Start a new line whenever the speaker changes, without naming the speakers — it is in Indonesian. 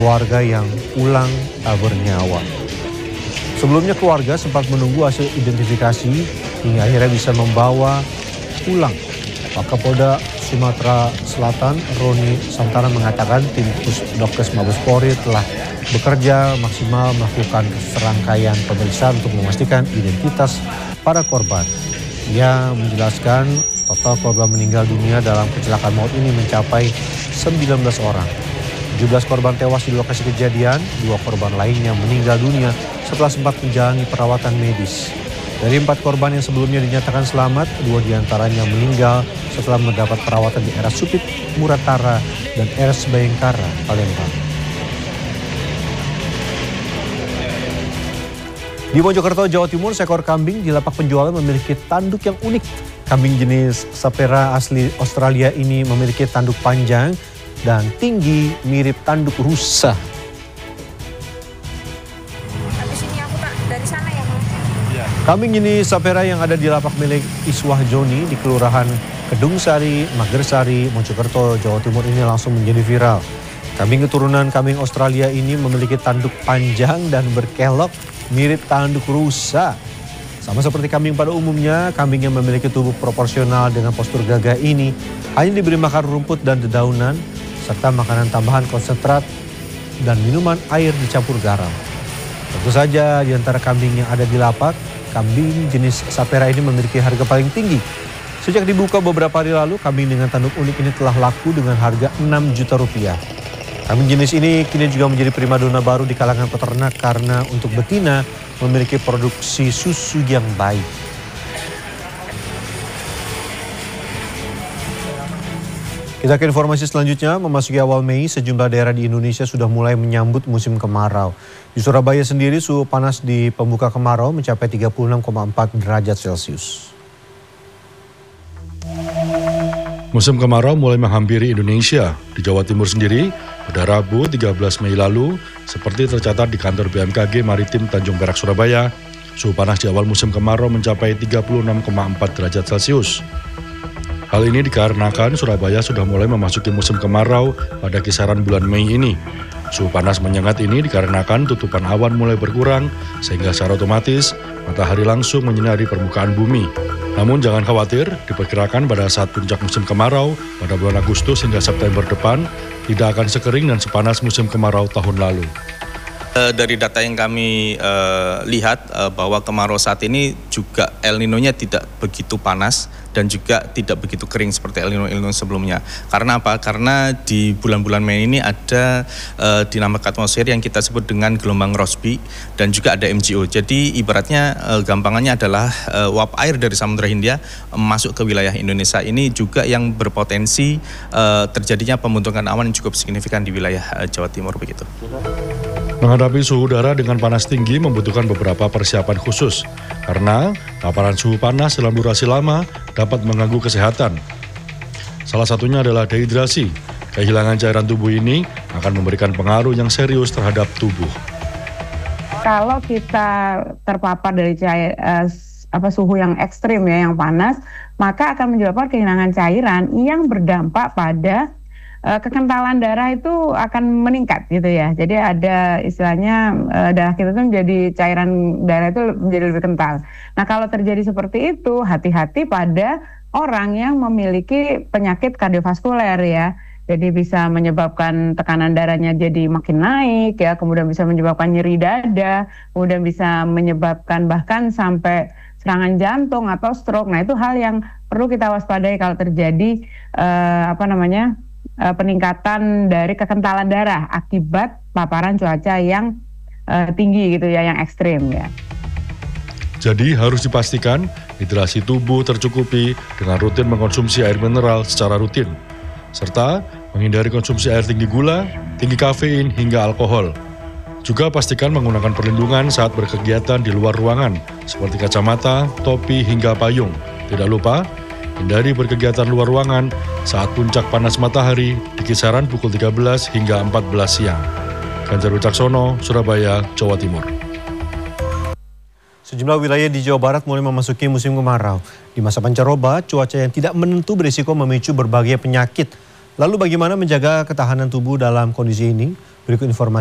Warga yang pulang tak bernyawa. Sebelumnya keluarga sempat menunggu hasil identifikasi hingga akhirnya bisa membawa pulang. Kapolda Sumatera Selatan Roni Santana mengatakan tim Pusdokes Mabes Polri telah bekerja maksimal melakukan serangkaian pemeriksaan untuk memastikan identitas para korban. Ia menjelaskan total korban meninggal dunia dalam kecelakaan maut ini mencapai 19 orang. 17 korban tewas di lokasi kejadian, 2 korban lainnya meninggal dunia setelah sempat menjalani perawatan medis. Dari 4 korban yang sebelumnya dinyatakan selamat, 2 diantaranya meninggal setelah mendapat perawatan di RSUD Muratara dan RS Bayangkara, Palembang. Di Mojokerto, Jawa Timur, seekor kambing di lapak penjualan memiliki tanduk yang unik. Kambing jenis Sapera asli Australia ini memiliki tanduk panjang dan tinggi mirip tanduk rusa.
Habis ini aku tak dari sana ya, Mas?
Ya.
Kambing jenis Sapera yang ada di lapak milik Iswah Joni di Kelurahan Kedung Sari, Magersari, Mojokerto, Jawa Timur ini langsung menjadi viral. Kambing keturunan kambing Australia ini memiliki tanduk panjang dan berkelok mirip tanduk rusa. Sama seperti kambing pada umumnya, kambing yang memiliki tubuh proporsional dengan postur gagah ini hanya diberi makan rumput dan dedaunan, serta makanan tambahan konsentrat dan minuman air dicampur garam. Tentu saja di antara kambing yang ada di lapak, kambing jenis Sapera ini memiliki harga paling tinggi. Sejak dibuka beberapa hari lalu, kambing dengan tanduk unik ini telah laku dengan harga 6 juta rupiah. Kambing jenis ini kini juga menjadi primadona baru di kalangan peternak karena untuk betina memiliki produksi susu yang baik. Kita ke informasi selanjutnya, memasuki awal Mei, sejumlah daerah di Indonesia sudah mulai menyambut musim kemarau. Di Surabaya sendiri, suhu panas di pembuka kemarau mencapai 36,4 derajat Celcius.
Musim kemarau mulai menghampiri Indonesia. Di Jawa Timur sendiri, pada Rabu 13 Mei lalu, seperti tercatat di kantor BMKG Maritim Tanjung Perak, Surabaya, suhu panas di awal musim kemarau mencapai 36,4 derajat Celcius. Hal ini dikarenakan Surabaya sudah mulai memasuki musim kemarau pada kisaran bulan Mei ini. Suhu panas menyengat ini dikarenakan tutupan awan mulai berkurang, sehingga secara otomatis matahari langsung menyinari permukaan bumi. Namun jangan khawatir, diperkirakan pada saat puncak musim kemarau pada bulan Agustus hingga September depan tidak akan sekering dan sepanas musim kemarau tahun lalu.
Dari data yang kami lihat bahwa kemarau saat ini juga El Nino-nya tidak begitu panas dan juga tidak begitu kering seperti El Nino sebelumnya. Karena apa? Karena di bulan-bulan Mei ini ada dinamika atmosfer yang kita sebut dengan gelombang Rossby dan juga ada MGO. Jadi ibaratnya gampangannya adalah uap air dari Samudra Hindia masuk ke wilayah Indonesia ini juga yang berpotensi terjadinya pembentukan awan yang cukup signifikan di wilayah Jawa Timur begitu.
Menghadapi suhu udara dengan panas tinggi membutuhkan beberapa persiapan khusus, karena paparan suhu panas dalam durasi lama dapat mengganggu kesehatan. Salah satunya adalah dehidrasi. Kehilangan cairan tubuh ini akan memberikan pengaruh yang serius terhadap tubuh.
Kalau kita terpapar dari suhu yang ekstrim ya, yang panas, maka akan menyebabkan kehilangan cairan yang berdampak pada kekentalan darah itu akan meningkat gitu ya. Jadi ada istilahnya darah kita tuh menjadi cairan darah itu menjadi lebih kental. Nah kalau terjadi seperti itu, hati-hati pada orang yang memiliki penyakit kardiovaskuler ya. Jadi bisa menyebabkan tekanan darahnya jadi makin naik ya, kemudian bisa menyebabkan nyeri dada, kemudian bisa menyebabkan bahkan sampai serangan jantung atau stroke. Nah itu hal yang perlu kita waspadai kalau terjadi peningkatan dari kekentalan darah akibat paparan cuaca yang tinggi gitu ya, yang ekstrim ya.
Jadi harus dipastikan hidrasi tubuh tercukupi dengan rutin mengkonsumsi air mineral secara rutin, serta menghindari konsumsi air tinggi gula, tinggi kafein hingga alkohol. Juga pastikan menggunakan perlindungan saat berkegiatan di luar ruangan, seperti kacamata, topi hingga payung. Tidak lupa, hindari berkegiatan luar ruangan saat puncak panas matahari di kisaran pukul 13 hingga 14 siang. Ganjar Wicaksono, Surabaya, Jawa Timur.
Sejumlah wilayah di Jawa Barat mulai memasuki musim kemarau. Di masa pancaroba, cuaca yang tidak menentu berisiko memicu berbagai penyakit. Lalu bagaimana menjaga ketahanan tubuh dalam kondisi ini? Berikut informasi